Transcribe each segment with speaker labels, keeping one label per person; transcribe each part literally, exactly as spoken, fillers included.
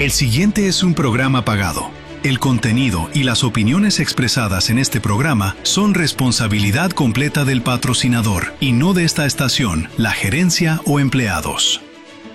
Speaker 1: El siguiente es un programa pagado. El contenido y las opiniones expresadas en este programa son responsabilidad completa del patrocinador y no de esta estación, la gerencia o empleados.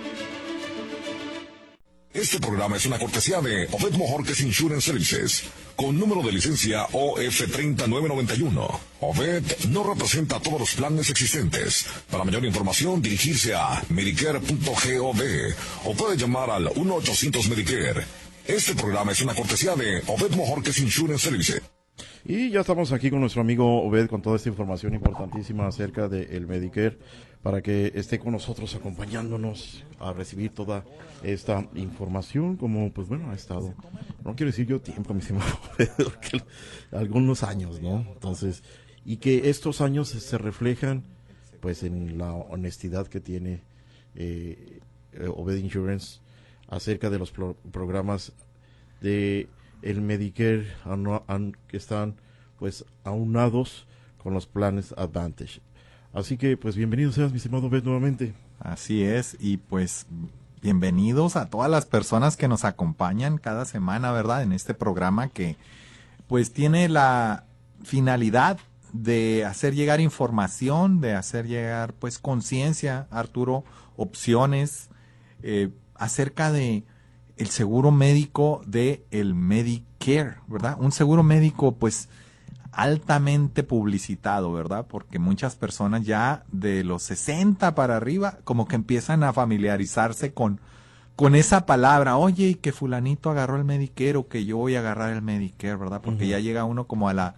Speaker 2: Este programa es una cortesía de Obed Mojorquez Insurance Services, con número de licencia O F tres nueve nueve uno. Obed no representa todos los planes existentes. Para mayor información, dirigirse a medicare punto gov o puede llamar al uno ochocientos Medicare. Este programa es una cortesía de Obed Mojorquez Insurance Services.
Speaker 3: Y ya estamos aquí con nuestro amigo Obed con toda esta información importantísima acerca del Medicare, para que esté con nosotros acompañándonos a recibir toda esta información, como pues bueno ha estado, no quiero decir yo tiempo, mi estimado Obed, algunos años, ¿no? Entonces, y que estos años se reflejan pues en la honestidad que tiene eh, Obed Insurance acerca de los pro- programas de el Medicare an- an- que están pues aunados con los planes Advantage. Así que pues bienvenido seas, mi estimado Obed, nuevamente.
Speaker 4: Así es, y pues bienvenidos a todas las personas que nos acompañan cada semana, ¿verdad? En este programa que pues tiene la finalidad de hacer llegar información, de hacer llegar pues conciencia, Arturo, opciones, eh, acerca de el seguro médico de el Medicare, ¿verdad? Un seguro médico, pues, altamente publicitado, ¿verdad? Porque muchas personas ya de los sesenta para arriba, como que empiezan a familiarizarse con, con esa palabra. Oye, y que fulanito agarró el Medicare o que yo voy a agarrar el Medicare, ¿verdad? Porque uh-huh. ya llega uno como a la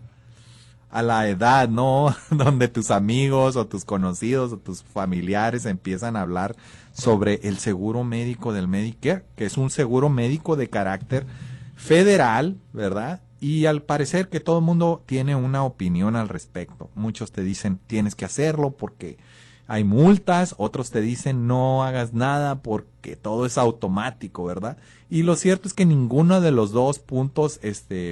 Speaker 4: a la edad, ¿no? Donde tus amigos o tus conocidos o tus familiares empiezan a hablar sobre el seguro médico del Medicare, que es un seguro médico de carácter federal, ¿verdad? Y al parecer que todo el mundo tiene una opinión al respecto. Muchos te dicen tienes que hacerlo porque hay multas, otros te dicen no hagas nada porque todo es automático, ¿verdad? Y lo cierto es que ninguno de los dos puntos, este...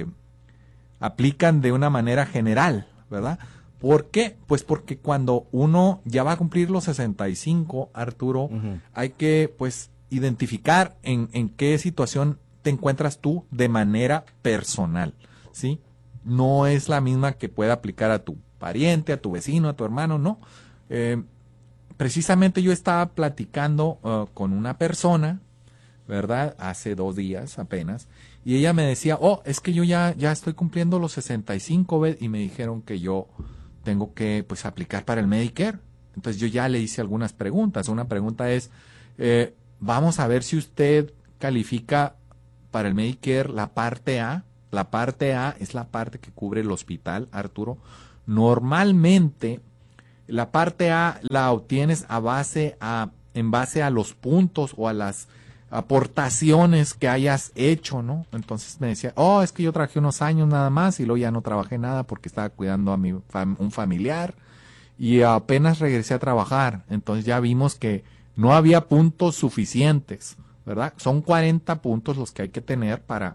Speaker 4: aplican de una manera general, ¿verdad? ¿Por qué? Pues porque cuando uno ya va a cumplir los sesenta y cinco, Arturo, uh-huh. hay que, pues, identificar en, en qué situación te encuentras tú de manera personal, ¿sí? No es la misma que pueda aplicar a tu pariente, a tu vecino, a tu hermano, no. Eh, precisamente yo estaba platicando uh, con una persona, ¿verdad? Hace dos días apenas, y ella me decía, oh, es que yo ya, ya estoy cumpliendo los sesenta y cinco, ¿ves? Y me dijeron que yo tengo que, pues, aplicar para el Medicare. Entonces yo ya le hice algunas preguntas. Una pregunta es, eh, vamos a ver si usted califica para el Medicare la parte A. La parte A es la parte que cubre el hospital, Arturo. Normalmente, la parte A la obtienes a base a, en base a los puntos o a las aportaciones que hayas hecho, ¿no? Entonces me decía, oh, es que yo trabajé unos años nada más y luego ya no trabajé nada porque estaba cuidando a mi fam- un familiar y apenas regresé a trabajar. Entonces ya vimos que no había puntos suficientes, ¿verdad? Son cuarenta puntos los que hay que tener para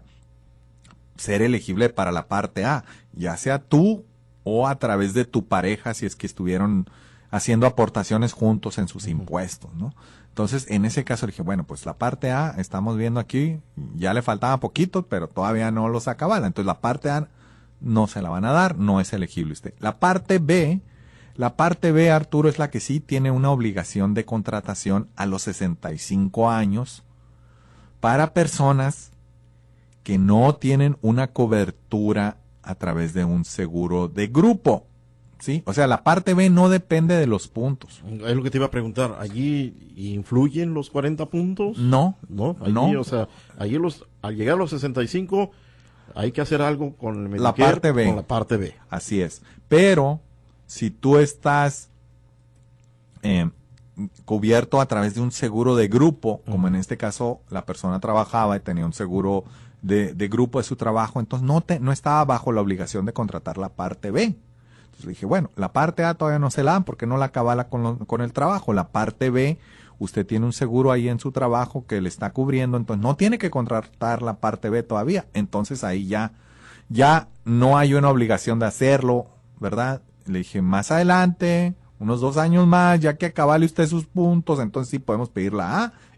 Speaker 4: ser elegible para la parte A, ya sea tú o a través de tu pareja si es que estuvieron haciendo aportaciones juntos en sus uh-huh. impuestos, ¿no? Entonces, en ese caso le dije, bueno, pues la parte A, estamos viendo aquí, ya le faltaba poquito, pero todavía no los acababa. Entonces, la parte A no se la van a dar, no es elegible usted. La parte B, la parte B, Arturo, es la que sí tiene una obligación de contratación a los sesenta y cinco años para personas que no tienen una cobertura a través de un seguro de grupo. Sí, o sea, la parte B no depende de los puntos.
Speaker 3: Es lo que te iba a preguntar. ¿Allí influyen los cuarenta puntos?
Speaker 4: No,
Speaker 3: no, allí,
Speaker 4: no.
Speaker 3: O sea, allí los, al llegar a los sesenta y cinco hay que hacer algo con el Medicare,
Speaker 4: la parte B.
Speaker 3: Con la parte B.
Speaker 4: Así es. Pero si tú estás eh, cubierto a través de un seguro de grupo, uh-huh. como en este caso la persona trabajaba y tenía un seguro de, de grupo de su trabajo, entonces no te, no estaba bajo la obligación de contratar la parte B. Entonces dije, bueno, la parte A todavía no se la dan porque no la acabala con, lo, con el trabajo. La parte B, usted tiene un seguro ahí en su trabajo que le está cubriendo, entonces no tiene que contratar la parte B todavía. Entonces ahí ya, ya no hay una obligación de hacerlo, ¿verdad? Le dije, más adelante, unos dos años más, ya que acabale usted sus puntos, entonces sí podemos pedir la A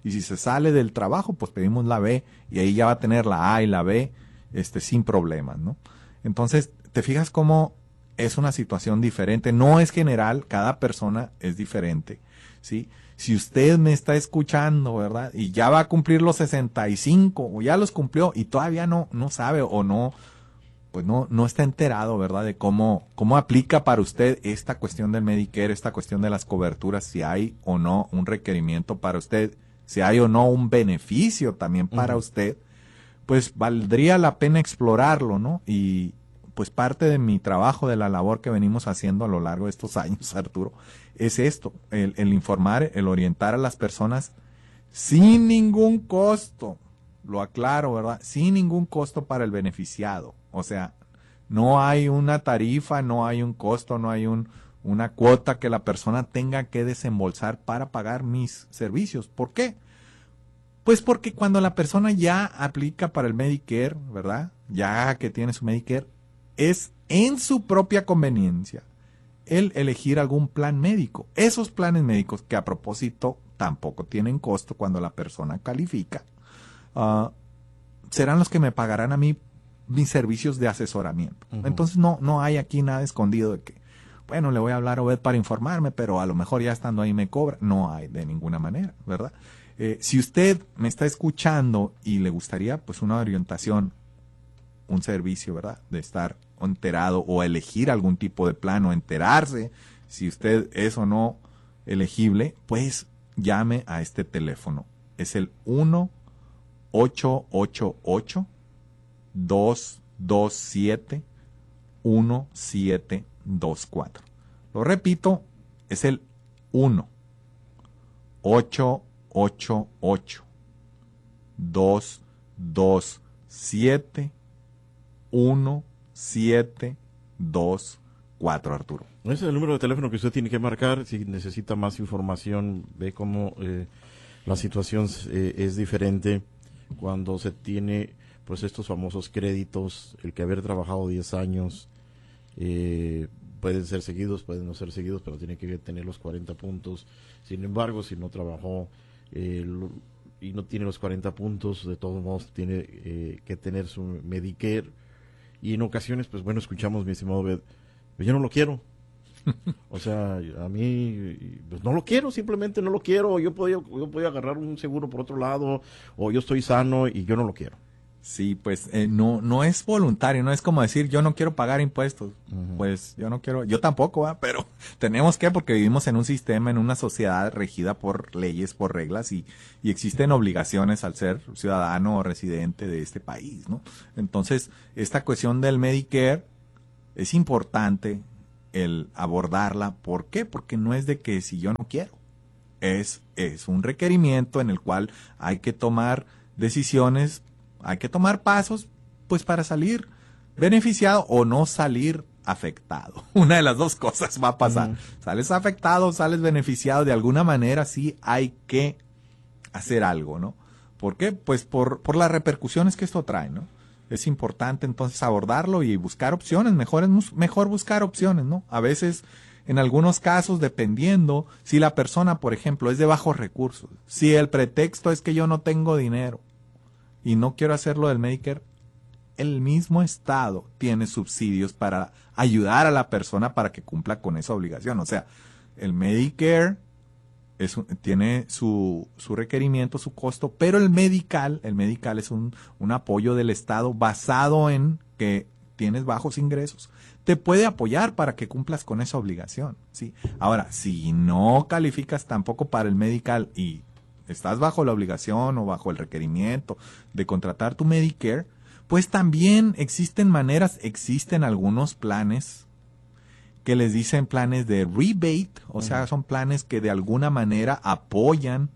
Speaker 4: Y si se sale del trabajo, pues pedimos la B y ahí ya va a tener la A y la B este, sin problemas, ¿no? Entonces, te fijas cómo es una situación diferente. No es general, cada persona es diferente, ¿sí? Si usted me está escuchando, ¿verdad? Y ya va a cumplir los sesenta y cinco o ya los cumplió y todavía no, no sabe o no, pues no, no está enterado, ¿verdad? De cómo, cómo aplica para usted esta cuestión del Medicare, esta cuestión de las coberturas, si hay o no un requerimiento para usted, si hay o no un beneficio también para uh-huh. usted, pues valdría la pena explorarlo, ¿no? Y pues parte de mi trabajo, de la labor que venimos haciendo a lo largo de estos años, Arturo, es esto, el, el informar, el orientar a las personas sin ningún costo, lo aclaro, ¿verdad? Sin ningún costo para el beneficiado. O sea, no hay una tarifa, no hay un costo, no hay un, una cuota que la persona tenga que desembolsar para pagar mis servicios. ¿Por qué? Pues porque cuando la persona ya aplica para el Medicare, ¿verdad? Ya que tiene su Medicare, es en su propia conveniencia el elegir algún plan médico. Esos planes médicos, que a propósito tampoco tienen costo cuando la persona califica, uh, serán los que me pagarán a mí mis servicios de asesoramiento. Uh-huh. Entonces no, no hay aquí nada escondido de que, bueno, le voy a hablar a Obed para informarme, pero a lo mejor ya estando ahí me cobra. No hay de ninguna manera, ¿verdad? Eh, si usted me está escuchando y le gustaría pues una orientación, un servicio, ¿verdad? De estar enterado o elegir algún tipo de plan o enterarse si usted es o no elegible, pues llame a este teléfono. Es el uno ocho ocho ocho dos dos siete uno siete dos cuatro. Lo repito, es el uno ocho ocho ocho dos dos siete uno siete dos cuatro, Arturo.
Speaker 3: Ese es el número de teléfono que usted tiene que marcar si necesita más información. Ve cómo eh, la situación eh, es diferente cuando se tiene pues estos famosos créditos, el que haber trabajado diez años, eh, pueden ser seguidos, pueden no ser seguidos, pero tiene que tener los cuarenta puntos. Sin embargo, si no trabajó eh, y no tiene los cuarenta puntos, de todos modos tiene eh, que tener su Medicare. Y en ocasiones, pues bueno, escuchamos, mi estimado Bed, yo no lo quiero. O sea, a mí, pues no lo quiero, simplemente no lo quiero. Yo podía, yo podía agarrar un seguro por otro lado, o yo estoy sano y yo no lo quiero.
Speaker 4: Sí, pues eh, no no es voluntario, no es como decir yo no quiero pagar impuestos. Uh-huh. Pues yo no quiero, yo tampoco, ¿eh? Pero tenemos que, porque vivimos en un sistema, en una sociedad regida por leyes, por reglas y, y existen obligaciones al ser ciudadano o residente de este país, ¿no? Entonces, esta cuestión del Medicare es importante el abordarla. ¿Por qué? Porque no es de que si yo no quiero, es, es un requerimiento en el cual hay que tomar decisiones. Hay que tomar pasos, pues, para salir beneficiado o no salir afectado. Una de las dos cosas va a pasar. Uh-huh. Sales afectado, sales beneficiado, de alguna manera sí hay que hacer algo, ¿no? ¿Por qué? Pues por, por las repercusiones que esto trae, ¿no? Es importante entonces abordarlo y buscar opciones. Mejor es mejor buscar opciones, ¿no? A veces, en algunos casos, dependiendo, si la persona, por ejemplo, es de bajos recursos, si el pretexto es que yo no tengo dinero, y no quiero hacerlo del Medicare, el mismo Estado tiene subsidios para ayudar a la persona para que cumpla con esa obligación. O sea, el Medicare es un, tiene su, su requerimiento, su costo, pero el Medical, el Medical es un, un apoyo del Estado basado en que tienes bajos ingresos. Te puede apoyar para que cumplas con esa obligación, ¿sí? Ahora, si no calificas tampoco para el Medical y estás bajo la obligación o bajo el requerimiento de contratar tu Medicare, pues también existen maneras, existen algunos planes que les dicen planes de rebate, o uh-huh. sea, son planes que de alguna manera apoyan,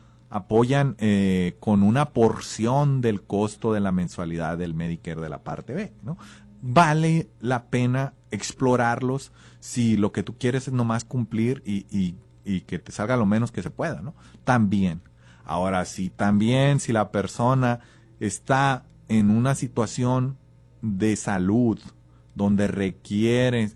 Speaker 4: apoyan eh, con una porción del costo de la mensualidad del Medicare de la parte B, ¿no? Vale la pena explorarlos si lo que tú quieres es nomás cumplir y, y y que te salga lo menos que se pueda, ¿no? También. Ahora, si también, si la persona está en una situación de salud donde requiere,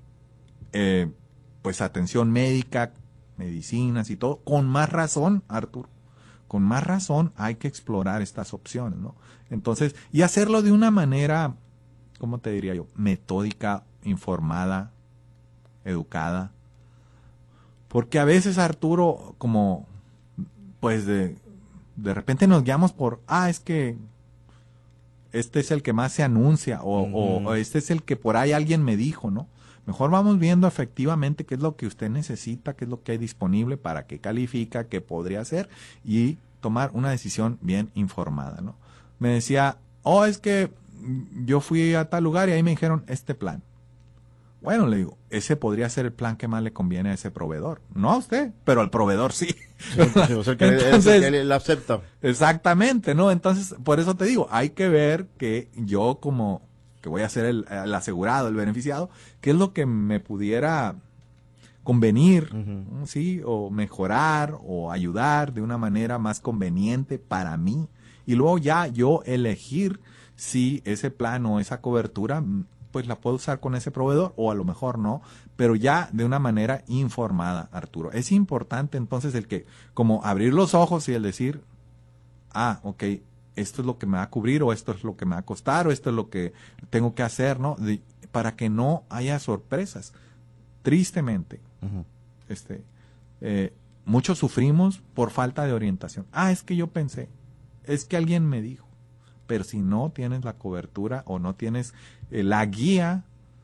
Speaker 4: eh, pues, atención médica, medicinas y todo, con más razón, Arturo, con más razón hay que explorar estas opciones, ¿no? Entonces, y hacerlo de una manera, ¿cómo te diría yo? Metódica, informada, educada. Porque a veces, Arturo, como, pues de, de repente nos guiamos por, ah, es que este es el que más se anuncia, o, uh-huh. o, o este es el que por ahí alguien me dijo, ¿no? Mejor vamos viendo efectivamente qué es lo que usted necesita, qué es lo que hay disponible, para qué califica, qué podría hacer, y tomar una decisión bien informada, ¿no? Me decía, oh, es que yo fui a tal lugar y ahí me dijeron este plan. Bueno, le digo, ese podría ser el plan que más le conviene a ese proveedor. No a usted, pero al proveedor sí.
Speaker 3: O sea, que entonces, es que él acepta.
Speaker 4: Exactamente, ¿no? Entonces, por eso te digo, hay que ver que yo como que voy a ser el, el asegurado, el beneficiado, qué es lo que me pudiera convenir, uh-huh. ¿sí? O mejorar o ayudar de una manera más conveniente para mí. Y luego ya yo elegir si ese plan o esa cobertura pues la puedo usar con ese proveedor o a lo mejor no, pero ya de una manera informada, Arturo. Es importante entonces el que, como abrir los ojos y el decir, ah, ok, esto es lo que me va a cubrir, o esto es lo que me va a costar, o esto es lo que tengo que hacer, ¿no? De, para que no haya sorpresas. Tristemente, uh-huh. este, eh, muchos sufrimos por falta de orientación. Ah, es que yo pensé, es que alguien me dijo. Pero si no tienes la cobertura o no tienes eh, la guía,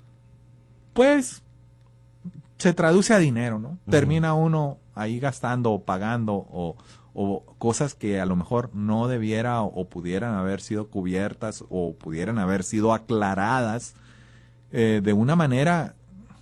Speaker 4: pues se traduce a dinero, ¿no? Uh-huh. Termina uno ahí gastando o pagando o, o cosas que a lo mejor no debiera o, o pudieran haber sido cubiertas o pudieran haber sido aclaradas eh, de una manera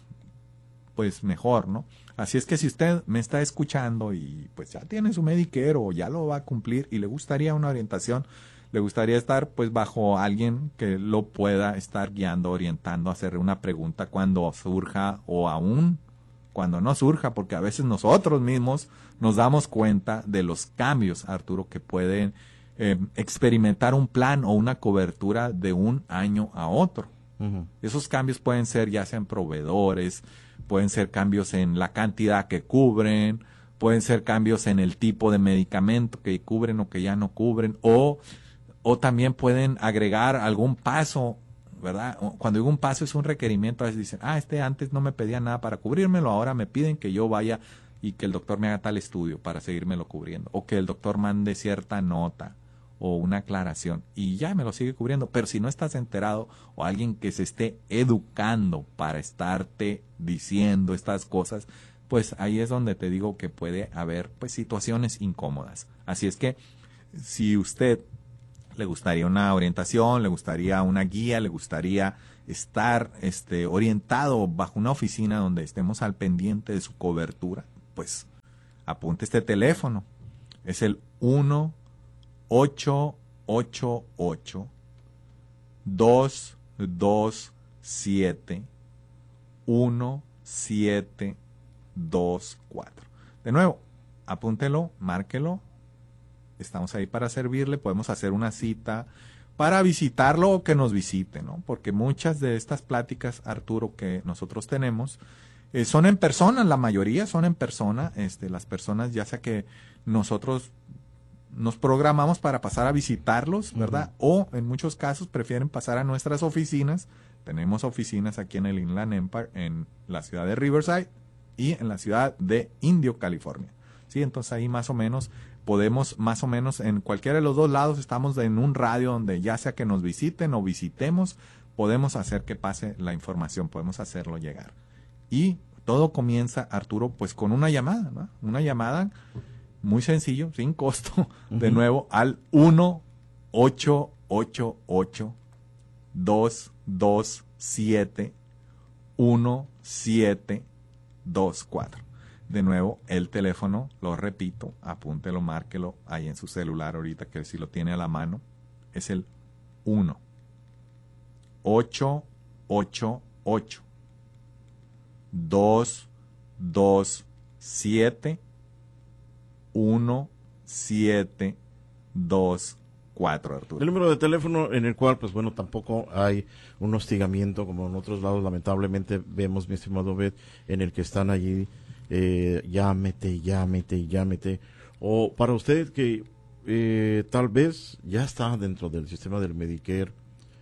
Speaker 4: pues mejor, ¿no? Así es que si usted me está escuchando y pues ya tiene su Medicare o ya lo va a cumplir y le gustaría una orientación, le gustaría estar pues bajo alguien que lo pueda estar guiando, orientando, hacerle una pregunta cuando surja o aún cuando no surja, porque a veces nosotros mismos nos damos cuenta de los cambios, Arturo, que pueden eh, experimentar un plan o una cobertura de un año a otro. Uh-huh. Esos cambios pueden ser ya sean proveedores, pueden ser cambios en la cantidad que cubren, pueden ser cambios en el tipo de medicamento que cubren o que ya no cubren, o O también pueden agregar algún paso, ¿verdad? Cuando digo un paso es un requerimiento, a veces dicen, ah, este antes no me pedía nada para cubrírmelo, ahora me piden que yo vaya y que el doctor me haga tal estudio para seguírmelo cubriendo, o que el doctor mande cierta nota o una aclaración y ya me lo sigue cubriendo. Pero si no estás enterado o alguien que se esté educando para estarte diciendo estas cosas, pues ahí es donde te digo que puede haber pues situaciones incómodas. Así es que si usted le gustaría una orientación, le gustaría una guía, le gustaría estar este, orientado bajo una oficina donde estemos al pendiente de su cobertura, pues apunte este teléfono. Es el uno ocho ocho ocho dos dos siete uno siete dos cuatro. De nuevo, apúntelo, márquelo. Estamos ahí para servirle, podemos hacer una cita para visitarlo o que nos visite, ¿no? Porque muchas de estas pláticas, Arturo, que nosotros tenemos, eh, son en persona, la mayoría son en persona, este, las personas ya sea que nosotros nos programamos para pasar a visitarlos, ¿verdad? Uh-huh. O en muchos casos prefieren pasar a nuestras oficinas. Tenemos oficinas aquí en el Inland Empire, en la ciudad de Riverside y en la ciudad de Indio, California. Sí, entonces ahí más o menos podemos, más o menos en cualquiera de los dos lados, estamos en un radio donde ya sea que nos visiten o visitemos, podemos hacer que pase la información, podemos hacerlo llegar. Y todo comienza, Arturo, pues con una llamada, ¿no? Una llamada muy sencillo, sin costo, uh-huh. de nuevo al uno ocho ocho ocho dos dos siete uno siete dos cuatro. De nuevo, el teléfono, lo repito, apúntelo, márquelo ahí en su celular ahorita, que si lo tiene a la mano, es el uno ocho ocho ocho dos dos siete uno siete dos cuatro, Arturo.
Speaker 3: El número de teléfono en el cual, pues bueno, tampoco hay un hostigamiento como en otros lados, lamentablemente vemos, mi estimado Obed, en el que están allí, eh, llámete, llámete, llámete, O para usted que eh, tal vez ya está dentro del sistema del Medicare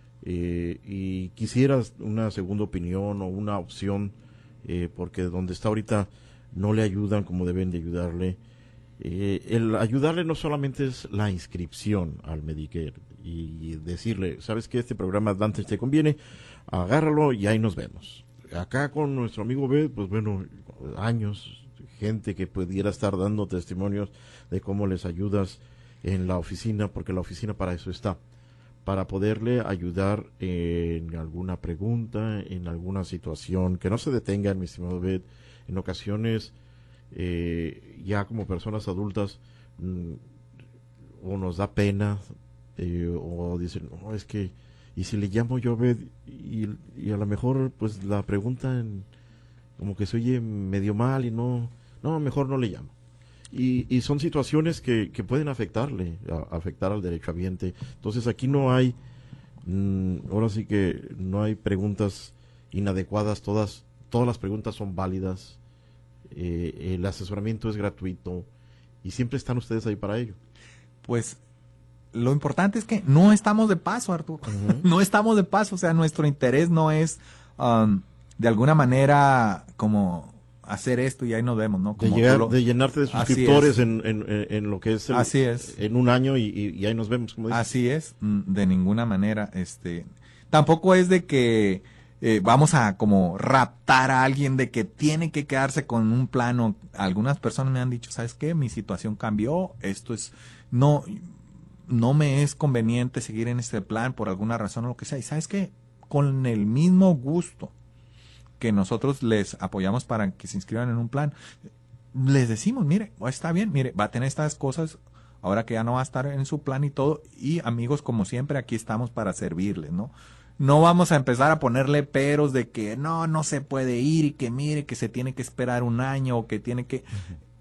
Speaker 3: eh, y quisieras una segunda opinión o una opción, eh, porque donde está ahorita no le ayudan como deben de ayudarle. Eh, el ayudarle no solamente es la inscripción al Medicare y decirle, sabes que este programa antes te conviene, agárralo y ahí nos vemos. Acá con nuestro amigo Obed, pues bueno, años, gente que pudiera estar dando testimonios de cómo les ayudas en la oficina, porque la oficina para eso está, para poderle ayudar en alguna pregunta, en alguna situación, que no se detengan, mi estimado Obed. En ocasiones, eh, ya como personas adultas, mm, o nos da pena, eh, o dicen, no, es que, y si le llamo yo a Obed, y, y a lo mejor, pues la pregunta en, como que se oye medio mal y no, no, mejor no le llamo. Y, y son situaciones que, que pueden afectarle, a, afectar al derechohabiente. Entonces aquí no hay, mm, ahora sí que no hay preguntas inadecuadas, todas, todas las preguntas son válidas. Eh, el asesoramiento es gratuito y siempre están ustedes ahí para ello.
Speaker 4: Pues lo importante es que no estamos de paso, Arturo. Uh-huh. No estamos de paso, o sea, nuestro interés no es um, de alguna manera como hacer esto y ahí nos vemos, ¿no? Como
Speaker 3: de, llegar,
Speaker 4: lo...
Speaker 3: de llenarte de suscriptores en, en, en lo que es, el,
Speaker 4: Así es.
Speaker 3: En un año y, y, y ahí nos vemos. Como dices.
Speaker 4: Así es, de ninguna manera. Este, tampoco es de que eh, vamos a como raptar a alguien de que tiene que quedarse con un plano. Algunas personas me han dicho, ¿sabes qué? Mi situación cambió, esto es, no, no me es conveniente seguir en este plan por alguna razón o lo que sea. Y ¿sabes qué? Con el mismo gusto que nosotros les apoyamos para que se inscriban en un plan, les decimos, mire, está bien, mire, va a tener estas cosas ahora que ya no va a estar en su plan y todo, y amigos, como siempre, aquí estamos para servirles, ¿no? No vamos a empezar a ponerle peros de que no, no se puede ir y que mire, que se tiene que esperar un año o que tiene que...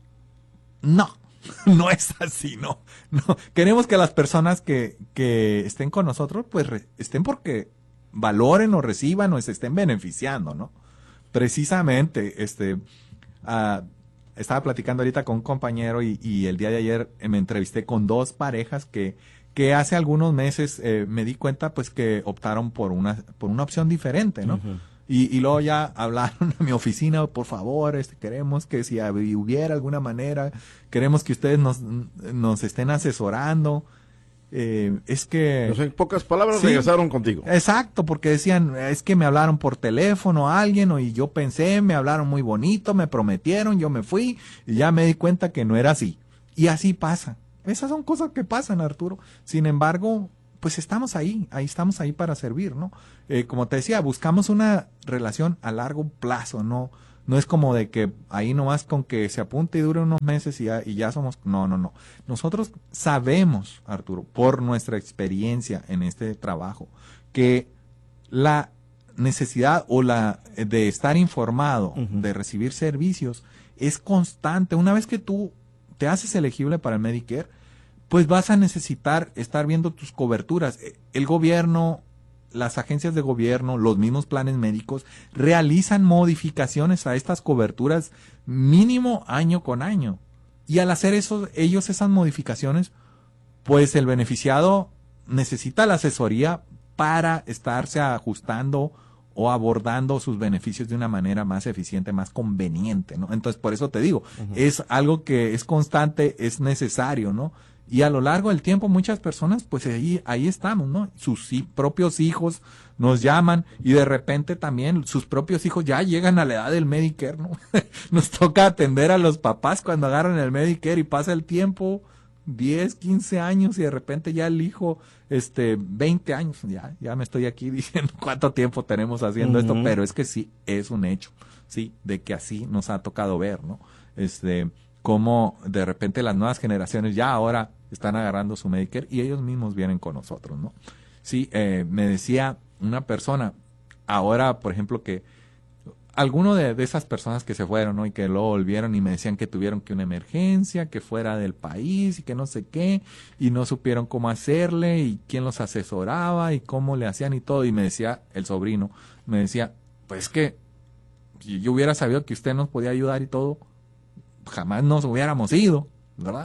Speaker 4: No, no es así, no. no. Queremos que las personas que, que estén con nosotros, pues re, estén porque valoren o reciban o se estén beneficiando, ¿no? Precisamente, este, uh, estaba platicando ahorita con un compañero y, y el día de ayer me entrevisté con dos parejas que, que hace algunos meses eh, me di cuenta pues que optaron por una, por una opción diferente, ¿no? Uh-huh. Y, y luego ya hablaron a mi oficina, por favor, este, queremos que si hubiera alguna manera, queremos que ustedes nos, nos estén asesorando. Eh, es que...
Speaker 3: O sea, en pocas palabras,
Speaker 4: sí,
Speaker 3: regresaron contigo.
Speaker 4: Exacto, porque decían, es que me hablaron por teléfono a alguien, o, y yo pensé, me hablaron muy bonito, me prometieron, yo me fui, y ya me di cuenta que no era así. Y así pasa. Esas son cosas que pasan, Arturo. Sin embargo, pues estamos ahí, ahí estamos ahí para servir, ¿no? Eh, como te decía, buscamos una relación a largo plazo, ¿no? No es como de que ahí nomás con que se apunte y dure unos meses y ya, y ya somos... No, no, no. Nosotros sabemos, Arturo, por nuestra experiencia en este trabajo, que la necesidad o la de estar informado, uh-huh, de recibir servicios, es constante. Una vez que tú te haces elegible para el Medicare, pues vas a necesitar estar viendo tus coberturas. El gobierno... Las agencias de gobierno, los mismos planes médicos, realizan modificaciones a estas coberturas mínimo año con año. Y al hacer eso, ellos esas modificaciones, pues el beneficiado necesita la asesoría para estarse ajustando o abordando sus beneficios de una manera más eficiente, más conveniente, ¿no? Entonces, por eso te digo, uh-huh, es algo que es constante, es necesario, ¿no? Y a lo largo del tiempo muchas personas, pues ahí, ahí estamos, ¿no? Sus hi- propios hijos nos llaman y de repente también sus propios hijos ya llegan a la edad del Medicare, ¿no? Nos toca atender a los papás cuando agarran el Medicare y pasa el tiempo, diez, quince años y de repente ya el hijo, este, veinte años, ya, ya me estoy aquí diciendo cuánto tiempo tenemos haciendo uh-huh. esto, pero es que sí, es un hecho, sí, de que así nos ha tocado ver, ¿no? Este, cómo de repente las nuevas generaciones ya ahora están agarrando su Medicare y ellos mismos vienen con nosotros, ¿no? Sí, eh, me decía una persona, ahora, por ejemplo, que alguno de, de esas personas que se fueron, ¿no? Y que luego volvieron y me decían que tuvieron que una emergencia, que fuera del país y que no sé qué, y no supieron cómo hacerle y quién los asesoraba y cómo le hacían y todo. Y me decía el sobrino, me decía, pues que si yo hubiera sabido que usted nos podía ayudar y todo, jamás nos hubiéramos ido, ¿verdad?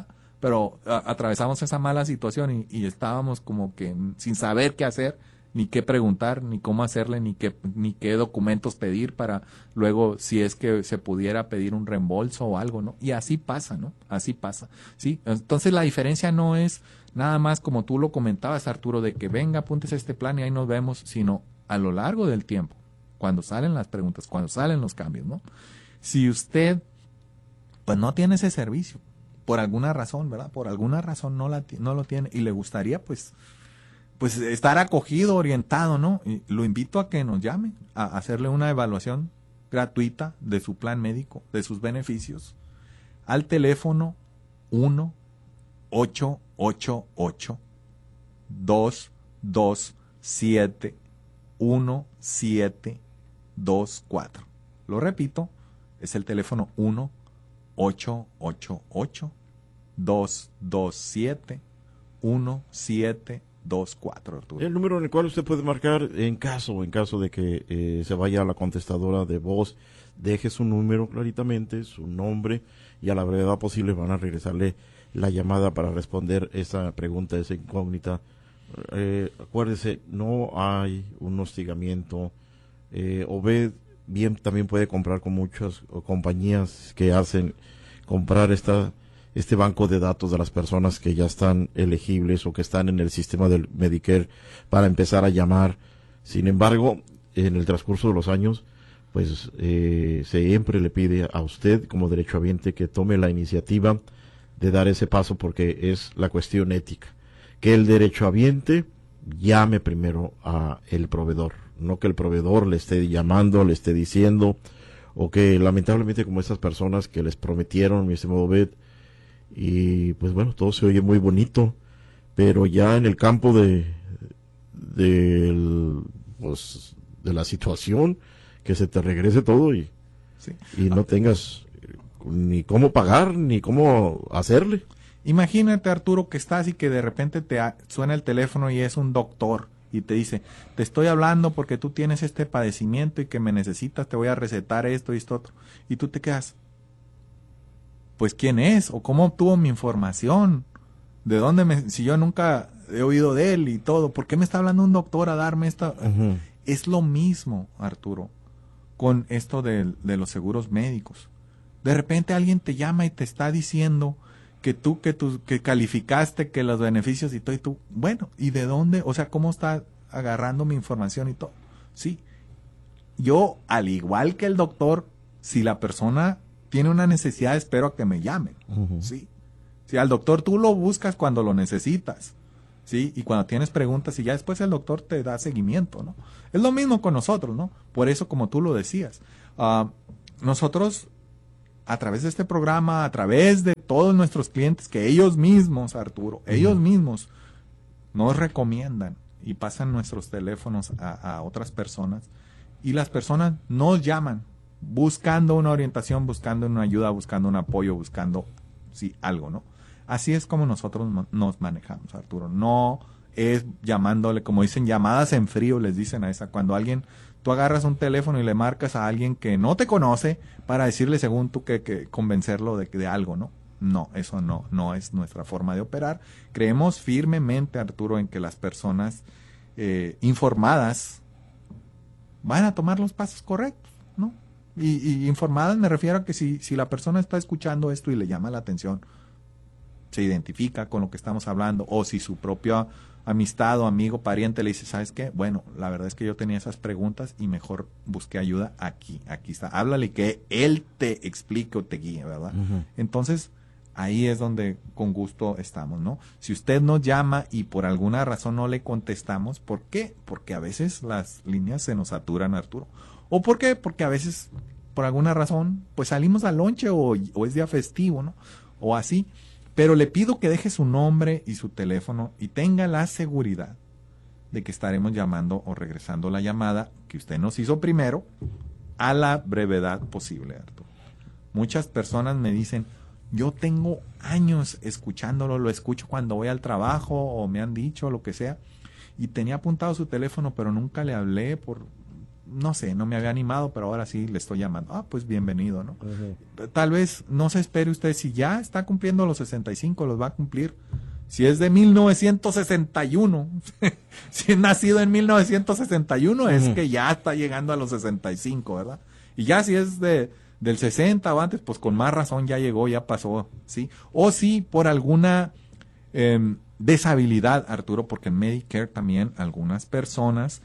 Speaker 4: pero a, atravesamos esa mala situación y, y estábamos como que sin saber qué hacer, ni qué preguntar, ni cómo hacerle, ni qué, ni qué documentos pedir para luego, si es que se pudiera pedir un reembolso o algo, ¿no? Y así pasa, ¿no? Así pasa, ¿sí? Entonces la diferencia no es nada más como tú lo comentabas, Arturo, de que venga, apúntese a este plan y ahí nos vemos, sino a lo largo del tiempo, cuando salen las preguntas, cuando salen los cambios, ¿no? Si usted, pues no tiene ese servicio, por alguna razón, ¿verdad? Por alguna razón no, la, no lo tiene y le gustaría, pues, pues estar acogido, orientado, ¿no? Y lo invito a que nos llame, a hacerle una evaluación gratuita de su plan médico, de sus beneficios, al teléfono uno ocho ocho ocho dos dos siete uno siete dos cuatro. Lo repito, es el teléfono uno ocho ocho ocho dos dos siete uno siete dos cuatro, Arturo.
Speaker 3: El número en el cual usted puede marcar en caso, en caso de que eh, se vaya a la contestadora de voz, deje su número claritamente, su nombre, y a la brevedad posible van a regresarle la llamada para responder esa pregunta, esa incógnita. Eh, acuérdese, no hay un hostigamiento. Eh, Obed bien también puede comprar con muchas compañías que hacen comprar esta este banco de datos de las personas que ya están elegibles o que están en el sistema del Medicare para empezar a llamar. Sin embargo, en el transcurso de los años, pues eh, siempre le pide a usted como derechohabiente que tome la iniciativa de dar ese paso, porque es la cuestión ética. Que el derechohabiente llame primero a el proveedor, no que el proveedor le esté llamando, le esté diciendo, o que lamentablemente como estas personas que les prometieron, mi estimado Obed, y pues bueno, todo se oye muy bonito, pero ya en el campo de de, pues, de la situación, que se te regrese todo y,
Speaker 4: sí.
Speaker 3: y no tengas ni cómo pagar ni cómo hacerle.
Speaker 4: Imagínate, Arturo, que estás y que de repente te suena el teléfono y es un doctor y te dice, te estoy hablando porque tú tienes este padecimiento y que me necesitas, te voy a recetar esto y esto otro, y tú te quedas, pues ¿quién es? ¿O cómo obtuvo mi información? ¿De dónde me...? Si yo nunca he oído de él y todo, ¿por qué me está hablando un doctor a darme esta...? Uh-huh. Es lo mismo, Arturo, con esto de, de los seguros médicos. De repente alguien te llama y te está diciendo que tú, que tú, que calificaste, que los beneficios y todo, y tú, bueno, ¿y de dónde? O sea, ¿cómo está agarrando mi información y todo? Sí. Yo, al igual que el doctor, si la persona tiene una necesidad, espero a que me llamen. Uh-huh. Sí. Si al doctor tú lo buscas cuando lo necesitas, ¿sí? Y cuando tienes preguntas y ya después el doctor te da seguimiento, ¿no? Es lo mismo con nosotros, ¿no? Por eso, como tú lo decías, uh, nosotros, a través de este programa, a través de todos nuestros clientes, que ellos mismos, Arturo, uh-huh. ellos mismos nos recomiendan y pasan nuestros teléfonos a, a otras personas, y las personas nos llaman buscando una orientación, buscando una ayuda, buscando un apoyo, buscando, sí, algo, ¿no? Así es como nosotros nos manejamos, Arturo. No es llamándole, como dicen, llamadas en frío, les dicen a esa. Cuando alguien, tú agarras un teléfono y le marcas a alguien que no te conoce para decirle, según tú, que, que convencerlo de, de algo, ¿no? No, eso no, no es nuestra forma de operar. Creemos firmemente, Arturo, en que las personas eh, informadas van a tomar los pasos correctos, ¿no? Y, y informadas me refiero a que si, si la persona está escuchando esto y le llama la atención, se identifica con lo que estamos hablando, o si su propia amistad o amigo, pariente le dice, ¿sabes qué? Bueno, la verdad es que yo tenía esas preguntas y mejor busqué ayuda aquí, aquí está. Háblale que él te explique o te guíe, ¿verdad? Uh-huh. Entonces, ahí es donde con gusto estamos, ¿no? Si usted nos llama y por alguna razón no le contestamos, ¿por qué? Porque a veces las líneas se nos saturan, Arturo. ¿O por qué? Porque a veces, por alguna razón, pues salimos al lonche o, o es día festivo, ¿no? O así. Pero le pido que deje su nombre y su teléfono y tenga la seguridad de que estaremos llamando o regresando la llamada que usted nos hizo primero a la brevedad posible, Arturo. Muchas personas me dicen, yo tengo años escuchándolo, lo escucho cuando voy al trabajo o me han dicho lo que sea, y tenía apuntado su teléfono, pero nunca le hablé por no sé, no me había animado, pero ahora sí le estoy llamando. Ah, pues bienvenido, ¿no? Uh-huh. Tal vez no se espere usted, si ya está cumpliendo los sesenta y cinco, los va a cumplir. Si es de mil novecientos sesenta y uno, si es nacido en mil novecientos sesenta y uno, uh-huh. es que ya está llegando a los sesenta y cinco, ¿verdad? Y ya si es de del sesenta o antes, pues con más razón ya llegó, ya pasó, ¿sí? O si por alguna eh, deshabilidad, Arturo, porque en Medicare también algunas personas,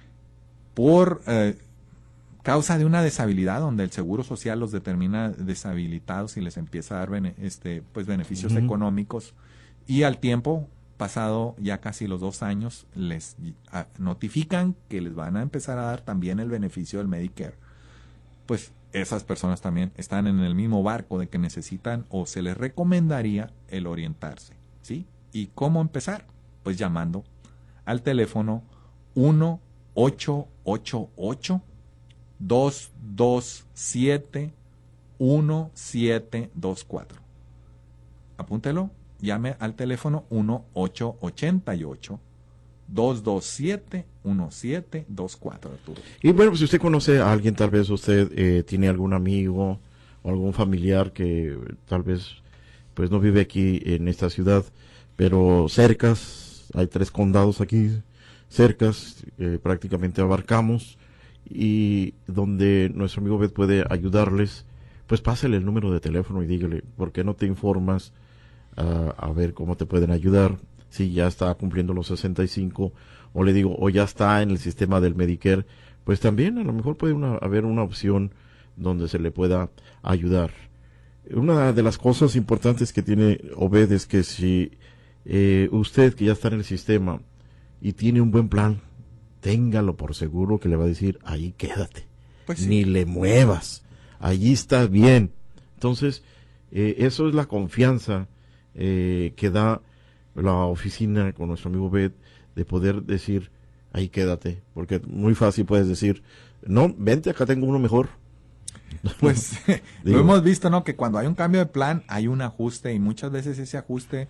Speaker 4: por eh, causa de una deshabilidad, donde el Seguro Social los determina deshabilitados y les empieza a dar bene, este, pues beneficios uh-huh. económicos, y al tiempo, pasado ya casi los dos años, les a, notifican que les van a empezar a dar también el beneficio del Medicare. Pues esas personas también están en el mismo barco de que necesitan o se les recomendaría el orientarse, ¿sí? ¿Y cómo empezar? Pues llamando al teléfono uno ocho ocho ocho, dos dos siete, uno siete dos cuatro. Apúntelo, llame al teléfono uno ocho ocho ocho, dos dos siete, uno siete dos cuatro, Arturo.
Speaker 3: Y bueno, si usted conoce a alguien, tal vez usted eh, tiene algún amigo o algún familiar que tal vez pues no vive aquí en esta ciudad, pero cercas, hay tres condados aquí, cercas, eh, prácticamente abarcamos, y donde nuestro amigo Obed puede ayudarles, pues pásele el número de teléfono y dígale, ¿por qué no te informas uh, a ver cómo te pueden ayudar? Si ya está cumpliendo los sesenta y cinco, o le digo, o ya está en el sistema del Medicare, pues también a lo mejor puede una, haber una opción donde se le pueda ayudar. Una de las cosas importantes que tiene Obed es que si eh, usted que ya está en el sistema y tiene un buen plan, téngalo por seguro que le va a decir, ahí quédate, pues sí. Ni le muevas, allí estás bien. Entonces, eh, eso es la confianza eh, que da la oficina con nuestro amigo Obed, de poder decir, ahí quédate, porque muy fácil puedes decir, no, vente, acá tengo uno mejor.
Speaker 4: Pues lo hemos visto, ¿no? Que cuando hay un cambio de plan, hay un ajuste, y muchas veces ese ajuste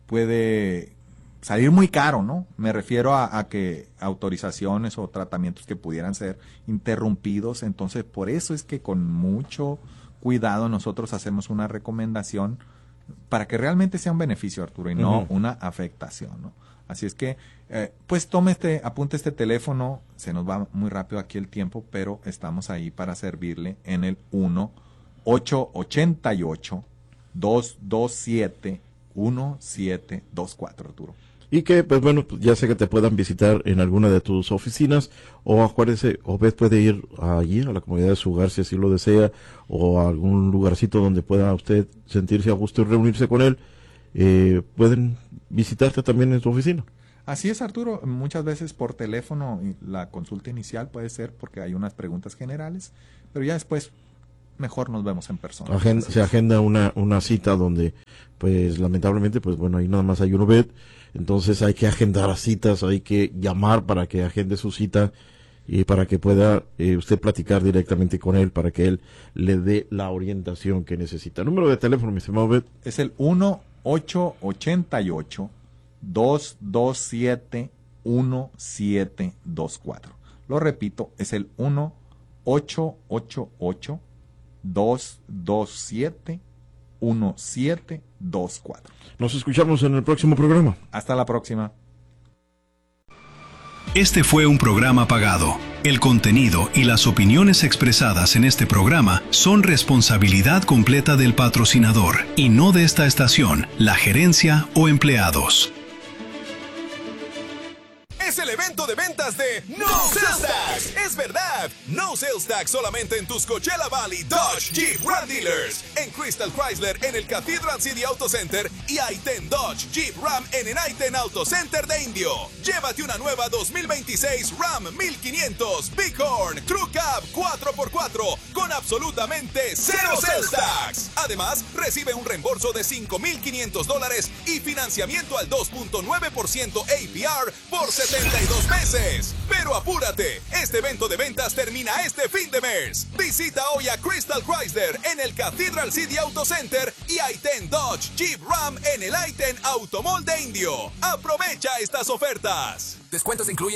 Speaker 4: puede salir muy caro, ¿no? Me refiero a, a que autorizaciones o tratamientos que pudieran ser interrumpidos. Entonces, por eso es que con mucho cuidado nosotros hacemos una recomendación para que realmente sea un beneficio, Arturo, y no uh-huh. una afectación, ¿no? Así es que, eh, pues tome este, apunte este teléfono, se nos va muy rápido aquí el tiempo, pero estamos ahí para servirle en el uno ocho ocho ocho, dos dos siete, uno siete dos cuatro, Arturo.
Speaker 3: Y que, pues bueno, ya sea que te puedan visitar en alguna de tus oficinas, o acuérdese, Obed puede ir allí a la comunidad de su hogar si así lo desea, o a algún lugarcito donde pueda usted sentirse a gusto y reunirse con él. Eh, pueden visitarte también en tu oficina.
Speaker 4: Así es, Arturo, muchas veces por teléfono la consulta inicial puede ser porque hay unas preguntas generales, pero ya después mejor nos vemos en persona.
Speaker 3: Agenda, se agenda una, una cita donde, pues lamentablemente, pues bueno, ahí nada más hay un Obed, entonces hay que agendar citas, hay que llamar para que agende su cita y para que pueda eh, usted platicar directamente con él, para que él le dé la orientación que necesita. El número de teléfono, mi estimado Obed,
Speaker 4: es el uno ocho ocho ocho, dos dos siete, uno siete dos cuatro. Lo repito, es el uno ocho ocho ocho, dos dos siete, uno siete dos cuatro.
Speaker 3: Nos escuchamos en el próximo programa.
Speaker 4: Hasta la próxima.
Speaker 1: Este fue un programa pagado. El contenido y las opiniones expresadas en este programa son responsabilidad completa del patrocinador y no de esta estación, la gerencia o empleados.
Speaker 5: Es el evento de ventas de No Sales Tax. Es verdad, No Sales Tax solamente en tus Coachella Valley Dodge Jeep Ram Dealers, en Crystal Chrysler en el Cathedral City Auto Center y I ten Dodge Jeep Ram en el I ten Auto Center de Indio. Llévate una nueva dos mil veintiséis Ram mil quinientos Bighorn Crew Cab cuatro por cuatro con absolutamente cero Sales Tax. Además, recibe un reembolso de cinco mil quinientos dólares y financiamiento al dos punto nueve por ciento A P R por setenta y dos meses. Pero apúrate, este evento de ventas termina este fin de mes. Visita hoy a Crystal Chrysler en el Cathedral City Auto Center y I ten Dodge Jeep Ram en el I ten Automall de Indio. Aprovecha estas ofertas. Descuentos incluyen